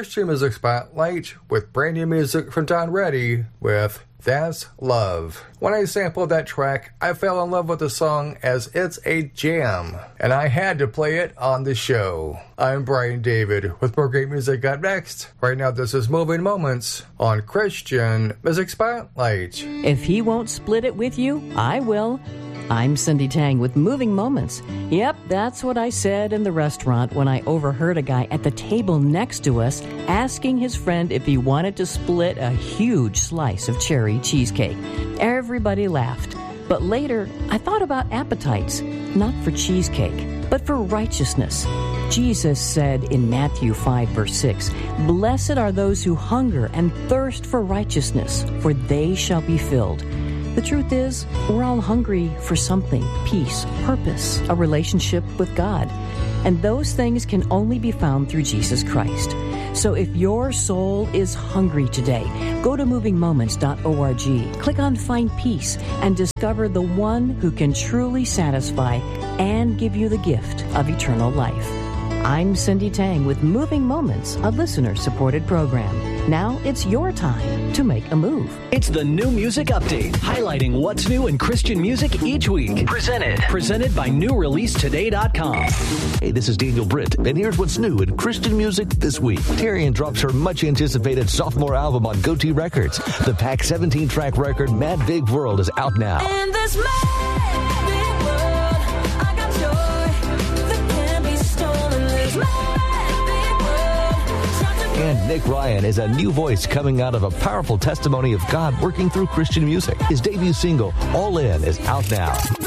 Christian Music Spotlight with brand new music from Don Reddy with That's Love. When I sampled that track, I fell in love with the song as it's a jam, and I had to play it on the show. I'm Brian David with more great music up next. Right now, this is Moving Moments on Christian Music Spotlight. If he won't split it with you, I will. I'm Cindy Tang with Moving Moments. Yep, that's what I said in the restaurant when I overheard a guy at the table next to us asking his friend if he wanted to split a huge slice of cherry cheesecake. Everybody laughed. But later, I thought about appetites, not for cheesecake, but for righteousness. Jesus said in Matthew 5, verse 6, "Blessed are those who hunger and thirst for righteousness, for they shall be filled." The truth is, we're all hungry for something, peace, purpose, a relationship with God. And those things can only be found through Jesus Christ. So if your soul is hungry today, go to movingmoments.org, click on Find Peace, and discover the one who can truly satisfy and give you the gift of eternal life. I'm Cindy Tang with Moving Moments, a listener-supported program. Now it's your time to make a move. It's the New Music Update, highlighting what's new in Christian music each week. Presented by NewReleaseToday.com. Hey, this is Daniel Britt, and here's what's new in Christian music this week. Tyrion drops her much-anticipated sophomore album on Goatee Records. The packed 17-track record, Mad Big World, is out now. In this mad big world, I got joy that can't be stolen. This mad big world. And Nick Ryan is a new voice coming out of a powerful testimony of God working through Christian music. His debut single, All In, is out now.